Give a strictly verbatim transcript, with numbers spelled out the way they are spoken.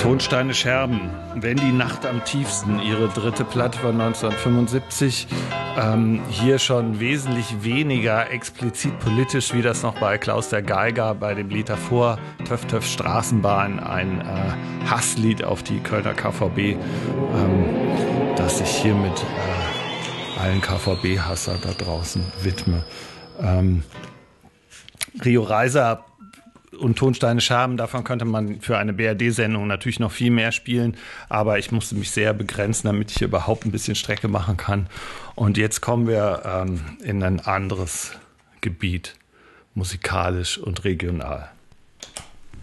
Tonsteine Scherben, wenn die Nacht am tiefsten, ihre dritte Platte von neunzehnhundertfünfundsiebzig, ähm, hier schon wesentlich weniger explizit politisch, wie das noch bei Klaus der Geiger bei dem Lied davor, Töff Töff Straßenbahn, ein äh, Hasslied auf die Kölner K V B, ähm, das ich hiermit äh, allen K V B-Hasser da draußen widme. Ähm, Rio Reiser und Tonsteine Scherben, davon könnte man für eine B R D-Sendung natürlich noch viel mehr spielen, aber ich musste mich sehr begrenzen, damit ich hier überhaupt ein bisschen Strecke machen kann. Und jetzt kommen wir ähm, in ein anderes Gebiet, musikalisch und regional.